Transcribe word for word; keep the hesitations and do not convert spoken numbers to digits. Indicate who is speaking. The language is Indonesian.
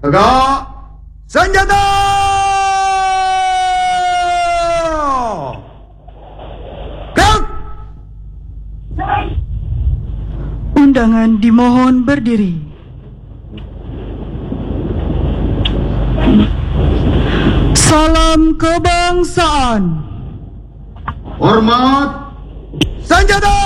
Speaker 1: Tegak senjata! Gerak!
Speaker 2: Undangan dimohon berdiri. Salam kebangsaan.
Speaker 1: Hormat senjata!